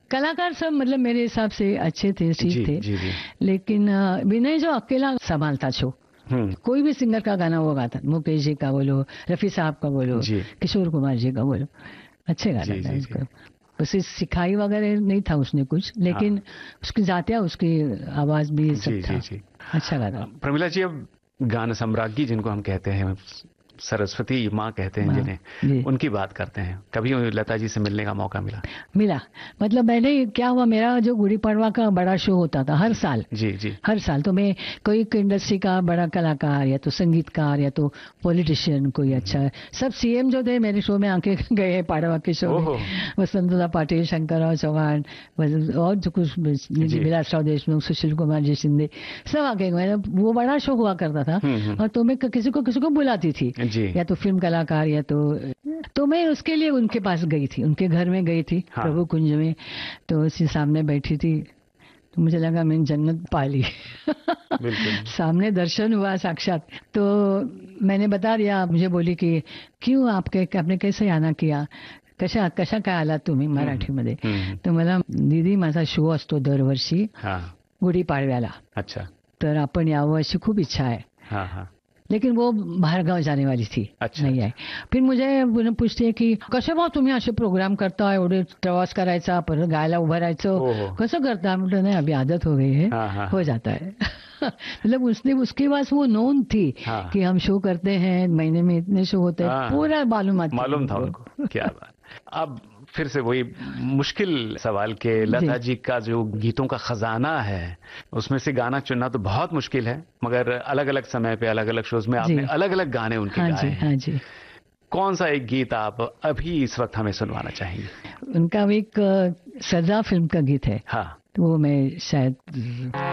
कलाकार सब मतलब मेरे हिसाब से अच्छे थे, ठीक थे। जी। लेकिन विनय जो अकेला संभालता शो, कोई भी सिंगर का गाना वो गाता, मुकेश जी का बोलो, रफी साहब का बोलो, किशोर कुमार जी का बोलो, अच्छे गाना था उसका। बस सिखाई वगैरह नहीं था उसने कुछ, लेकिन उसकी जातिया, उसकी आवाज भी सब था। अच्छा गाना। प्रमिला जी, अब गान सम्राज्ञी जिनको हम कहते हैं, सरस्वती माँ कहते हैं जिन्हें, उनकी बात करते हैं। कभी लता जी से मिलने का मौका मिला? मतलब मैंने क्या हुआ, मेरा जो गुड़ी पड़वा का बड़ा शो होता था हर साल। जी। हर साल तो मैं कोई इंडस्ट्री का बड़ा कलाकार या तो संगीतकार या तो पॉलिटिशियन कोई अच्छा, सब सीएम जो थे मेरे शो में आके गए, पाड़वा के शो में। वसंतदा पाटिल, शंकरराव चौहान और जो कुछ विलासराव देशमुख, सुशील कुमार जी शिंदे, सब आके गए। वो बड़ा शो हुआ करता था। और तो मैं किसी को बुलाती थी, या तो फिल्म कलाकार या तो मैं उसके लिए उनके पास गई थी, उनके घर में गई थी, प्रभु कुंज में। तो उसी सामने बैठी थी, तो मुझे लगा मैंने जन्नत पा ली। सामने दर्शन हुआ साक्षात। तो मैंने बता दिया, मुझे बोली कि क्यों आपने कैसे आना किया, कशा काय आला तुम्ही मराठीमध्ये. तर मला दीदी माझा शो असतो दरवर्षी गुढीपाडव्याला. अच्छा. तर आपण यावं अशी खूप इच्छा आहे. लेकिन वो बाहर गाव जाने वाली थी. अच्छा, नहीं आहे. फिर मुझे पूछते है की कसे भाऊ तुम्ही असे प्रोग्राम करता, एवढे प्रवास करायचा, परत गायला उभं राहायचं, कसं करता. म्हटलं नहीं अभी आदत हो गई है, हो जाता है. मतलब उसके पास वो नोन थी कि हम शो करते हैं, महीने में इतने शो होते हैं, पूरा मालूम था उनको. क्या बात. अब फिर से वही मुश्किल सवाल के, लता जी का जो गीतों का खजाना है उसमें से गाना चुनना तो बहुत मुश्किल है, मगर अलग अलग समय पे अलग अलग शोज में आपने अलग अलग गाने उनके गाए हैं. हाँ जी. कौन सा एक गीत आप अभी इस वक्त हमें सुनवाना चाहेंगे? उनका एक सजा फिल्म का गीत है. हाँ, वो मैं शायद